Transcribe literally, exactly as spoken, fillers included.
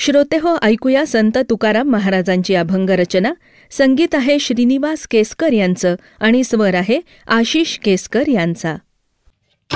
श्रोतेहो, ऐकूया संत तुकाराम महाराजांची अभंग रचना. संगीत आहे श्रीनिवास केसकर यांचं आणि स्वर आहे आशिष केसकर यांचा.